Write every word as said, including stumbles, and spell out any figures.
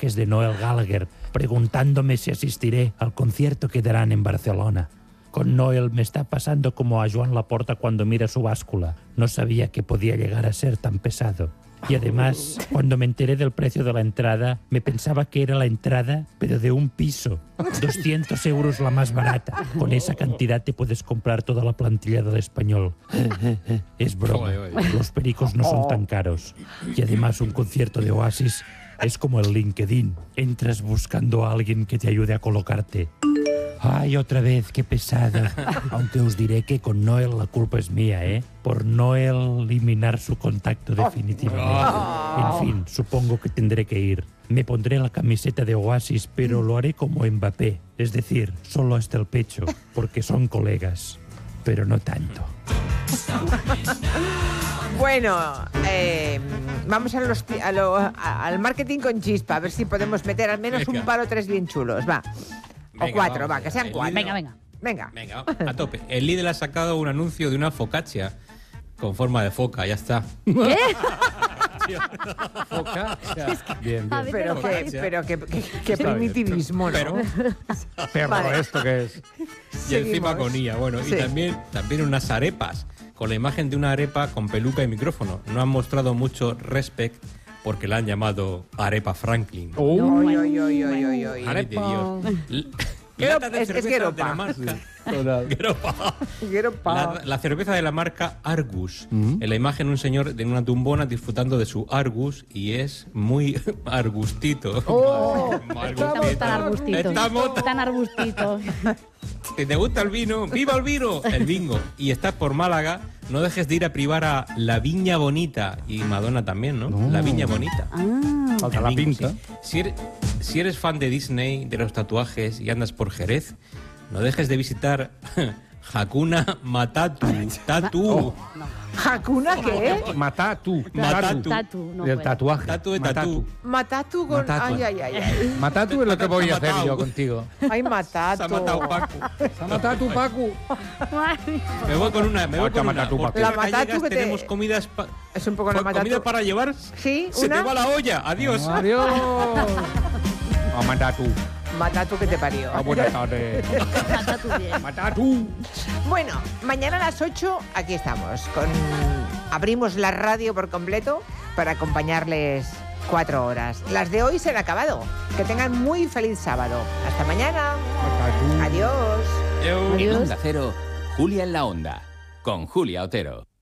mensajes de Noel Gallagher preguntándome si asistiré al concierto que darán en Barcelona. Con Noel me está pasando como a Joan Laporta cuando mira su báscula. No sabía que podía llegar a ser tan pesado. Y además, cuando me enteré del precio de la entrada, me pensaba que era la entrada, pero de un piso. doscientos euros la más barata. Con esa cantidad te puedes comprar toda la plantilla del Español. Es broma. Los pericos no son tan caros. Y además un concierto de Oasis es como el LinkedIn. Entras buscando a alguien que te ayude a colocarte. Ay, otra vez, qué pesada. Aunque os diré que con Noel la culpa es mía, ¿eh? Por no eliminar su contacto definitivamente. En fin, supongo que tendré que ir. Me pondré la camiseta de Oasis, pero lo haré como Mbappé. Es decir, solo hasta el pecho, porque son colegas. Pero no tanto. Bueno, eh, vamos a los, a lo, a, al marketing con chispa, a ver si podemos meter al menos venga. un par o tres bien chulos, va. O venga, cuatro, vamos, va, que sean cuatro. Venga, venga. Venga. Venga, a tope. El Lidl ha sacado un anuncio de una focaccia con forma de foca, ya está. ¿Qué? Foca. Es que, bien, bien. Pero qué, pero qué, qué, qué primitivismo, ¿no? Pero, Perro, Vale. ¿esto qué es? y Seguimos. encima con I A. Bueno, Sí. y también, también unas arepas, con la imagen de una arepa con peluca y micrófono. No han mostrado mucho respect porque la han llamado Arepa Franklin. Oh. Oy, oy, oy, oy, oy, oy. Madre de Dios. L- Guero- lata de es- es cerveza gueropa. de la marca. Total. Gueropa. Quiero pa- La, la cerveza de la marca Argus. Mm. En la imagen un señor de una tumbona disfrutando de su Argus y es muy argustito. Oh, Argustito. estamos tan arbustitos. Estamos Tan arbustitos. Si te gusta el vino, ¡viva el vino! El bingo. Y estás por Málaga, no dejes de ir a privar a La Viña Bonita. Y Madonna también, ¿no? No. La Viña Bonita. Ah, Falta El la bingo, pinta. sí. Si eres, si eres fan de Disney, de los tatuajes y andas por Jerez, no dejes de visitar Hakuna Matatu. Tatu. ¿Hakuna qué? Matá tú. Matatu. tatu, no Del puede. tatuaje. Tatu de Matatu. tatú. Matatu con... Matatu. Ay, ay, ay, ay. Matatu es lo que voy a hacer Matao. yo contigo. Ay, Se Matatu. ha matado Paco. Matatu, Pacu. Me voy con una. Me voy Otra con una. Matatu, Porque La en Matatu Gallegas que te- tenemos comidas, pa- Es un poco la comida Matatu. para llevar. Sí, Se una. te va la olla. Adiós. Adiós. A Matatu. Matatu que te parió. A buenas tardes. Mata tu bien. Matatu. Bueno, mañana a las ocho aquí estamos. Con... Abrimos la radio por completo para acompañarles cuatro horas. Las de hoy se han acabado. Que tengan muy feliz sábado. Hasta mañana. Matatu. Adiós. Yo- Adiós. En Onda Cero, Julia en la Onda, con Julia Otero.